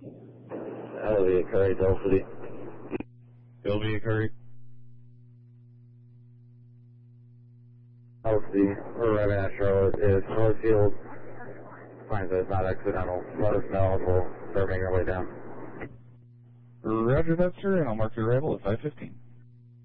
Elliot Curry, Dell City. Sylvia Curry. LC, we're arriving at Charlotte. Is Northfield finds that it's not accidental. Let us know and we'll start making our way down. Roger that, sir, and I'll mark your arrival at 5:15.